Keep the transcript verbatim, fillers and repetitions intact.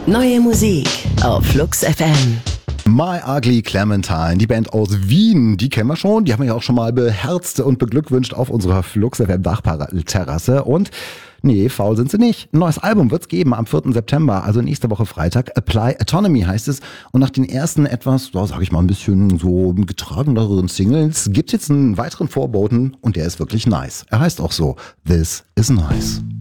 Neue Musik auf Flux F M. My Ugly Clementine, die Band aus Wien, die kennen wir schon. Die haben wir ja auch schon mal beherzt und beglückwünscht auf unserer Flux F M Dachterrasse. Und nee, faul sind sie nicht. Ein neues Album wird's geben am vierten September, also nächste Woche Freitag. Apply Autonomy heißt es. Und nach den ersten etwas, so sag ich mal, ein bisschen so getrageneren Singles gibt's jetzt einen weiteren Vorboten und der ist wirklich nice. Er heißt auch so, This is Nice.